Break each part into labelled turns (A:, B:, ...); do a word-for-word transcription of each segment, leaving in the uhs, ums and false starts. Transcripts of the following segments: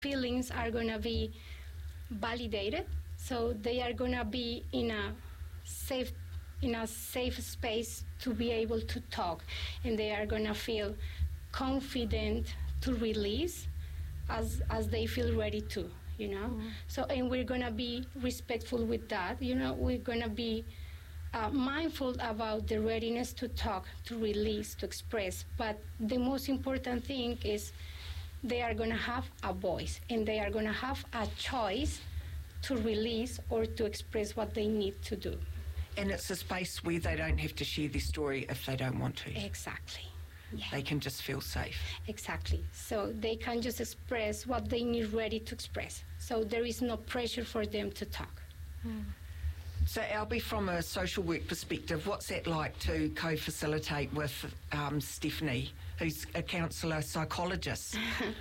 A: feelings are going to be validated, so they are going to be in a safe in a safe space to be able to talk, and they are going to feel confident to release as as they feel ready to, you know. Mm-hmm. So, and we're going to be respectful with that, you know. We're going to be uh, mindful about the readiness to talk, to release, to express. But the most important thing is they are going to have a voice, and they are going to have a choice to release or to express what they need to do.
B: And it's a space where they don't have to share their story if they don't want to.
A: Exactly. Yeah.
B: They can just feel safe.
A: Exactly. So they can just express what they need ready to express. So there is no pressure for them to talk.
B: Mm. So, Albie, from a social work perspective, what's that like to co-facilitate with um, Stephanie, who's a counsellor psychologist?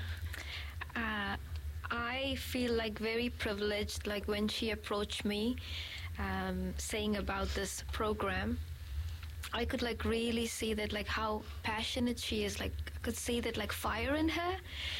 C: uh, I feel like very privileged, like when she approached me um, saying about this program, I could like really see that like how passionate she is. Like I could see that like fire in her.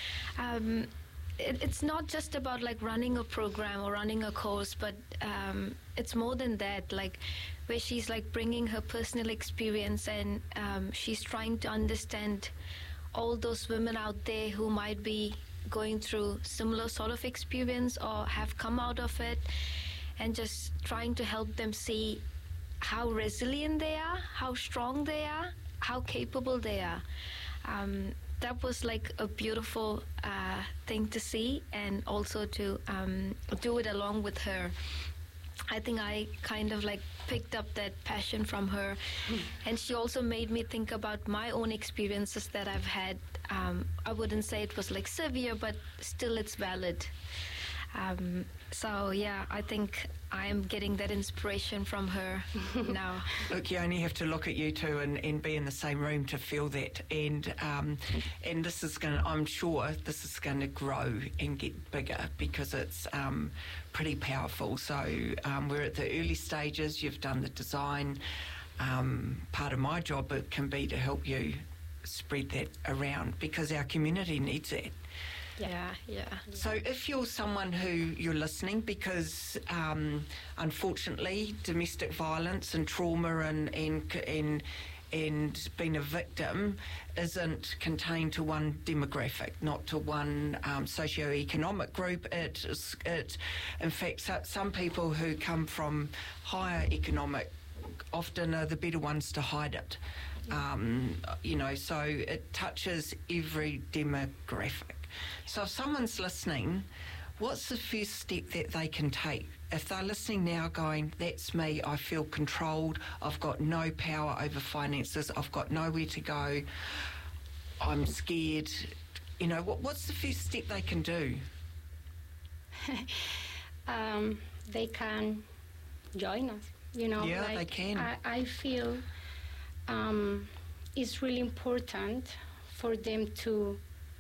C: Um, it, it's not just about like running a program or running a course, but um, it's more than that. Like where she's like bringing her personal experience, and um, she's trying to understand all those women out there who might be going through similar sort of experience or have come out of it, and just trying to help them see how resilient they are, how strong they are, how capable they are. Um, that was like a beautiful uh, thing to see, and also to um, do it along with her. I think I kind of like picked up that passion from her. Mm. And she also made me think about my own experiences that I've had. Um, I wouldn't say it was like severe, but still it's valid. Um, so yeah, I think I'm getting that inspiration from her now.
B: Look, you only have to look at you two and, and be in the same room to feel that. And um, and this is going to, I'm sure this is going to grow and get bigger, because it's um, pretty powerful. So um, we're at the early stages. You've done the design. Um, part of my job it can be to help you spread that around, because our community needs it.
C: Yeah, yeah.
B: So if you're someone who you're listening, because um, unfortunately domestic violence and trauma and, and and and being a victim isn't contained to one demographic, not to one um, socio-economic group. It, it, in fact, so, some people who come from higher economic often are the better ones to hide it. Um, you know, so it touches every demographic. So if someone's listening, what's the first step that they can take? If they're listening now going, that's me, I feel controlled, I've got no power over finances, I've got nowhere to go, I'm scared, you know, what, what's the first step they can do?
A: um, they can join us, you know.
B: Yeah,
A: like
B: they can.
A: I, I feel um, it's really important for them to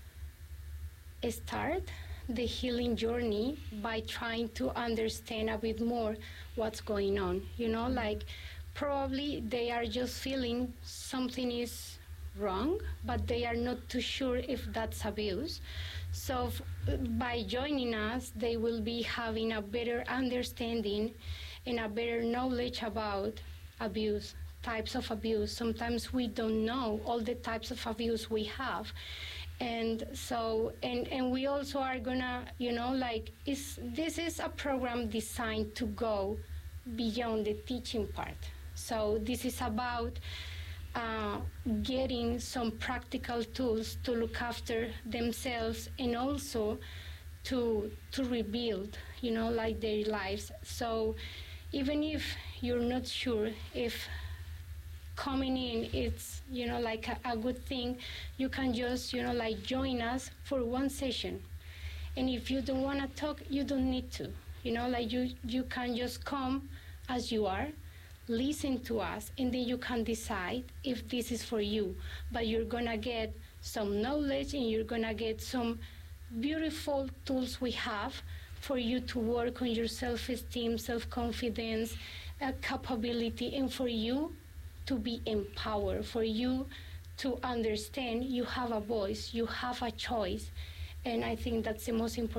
A: start the healing journey by trying to understand a bit more what's going on. You know, like probably they are just feeling something is wrong, but they are not too sure if that's abuse. So f- by joining us, they will be having a better understanding and a better knowledge about abuse, types of abuse. Sometimes we don't know all the types of abuse we have. And so, and, and we also are gonna, you know, like, is this is a program designed to go beyond the teaching part. So this is about uh, getting some practical tools to look after themselves and also to to rebuild, you know, like their lives. So even if you're not sure if coming in it's, you know, like a, a good thing, you can just, you know, like join us for one session. And if you don't want to talk, you don't need to, you know, like you you can just come as you are, listen to us, and then you can decide if this is for you. But you're gonna get some knowledge and you're gonna get some beautiful tools we have for you to work on your self-esteem, self-confidence, uh, capability, and for you to be empowered, for you to understand you have a voice, you have a choice, And I think that's the most important.